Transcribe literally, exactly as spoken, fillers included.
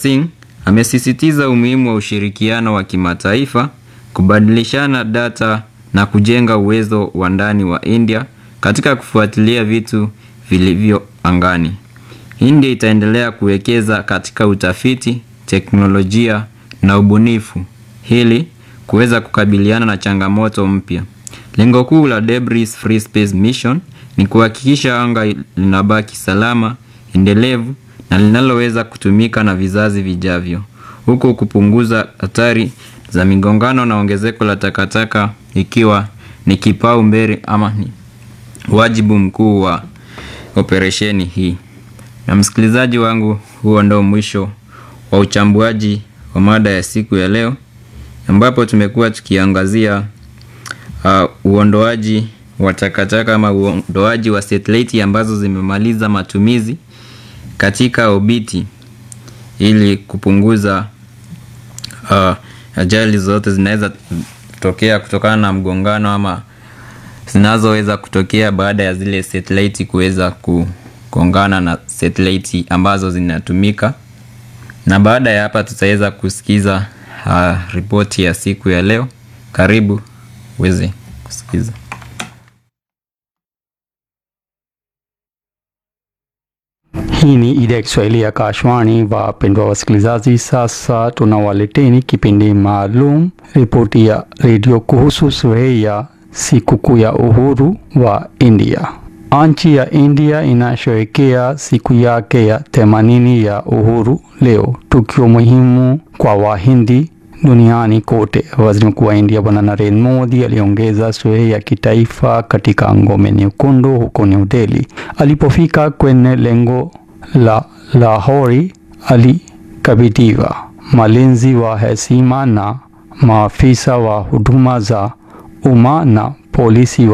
Singh amesisitiza umuhimu wa ushirikiano wa kimataifa, kubadilishana data na kujenga uwezo wa ndani wa India katika kufuatilia vitu vilivyo angani. India itaendelea kuwekeza katika utafiti, teknolojia na ubunifu ili kuweza kukabiliana na changamoto mpya. Lengo kuu la Debris Free Space Mission ni kuhakikisha anga linabaki salama, endelevu na linaloweza kutumika na vizazi vijavyo, huku kupunguza hatari za migongano na ongezeko la takataka ikiwa ni kipaumbele ama ni wajibu mkuu wa operesheni hii. Na msikilizaji wangu, huo ndio mwisho wa uchambuaji wa mada ya siku ya leo, ambapo tumekuwa tukiangazia uh, uondoaji wa takataka ama uondoaji wa satellite ambazo zimemaliza matumizi katika obiti ili kupunguza uh, ajali zote zinaweza kutokea kutokana na mgongano ama zinazoweza kutokea baada ya zile satellite kuweza kugongana na satellite ambazo zinatumika. Na baada ya hapa tutaweza kusikiza uh, ripoti ya siku ya leo. Karibu uweze kusikiza. Hii ni idhaa ya Kiswahili ya Kashwani. Wapendwa wasikilizaji, sasa tunawaleteni kipindi maalum, ripoti ya radio kuhusu sherehe ya sikukuu ya uhuru wa India. Nchi ya India inasherehekea siku yake ya themanini ya uhuru leo, tukio muhimu kwa Wahindi duniani kote. Waziri Mkuu wa India Bwana Narendra Modi aliongeza sherehe ya kitaifa katika ngome nyekundu huko New Delhi. Alipofika kwenye lengo la Lahori, alikabidhiwa malinzi wa heshima na maafisa wa huduma za umma na polisi wa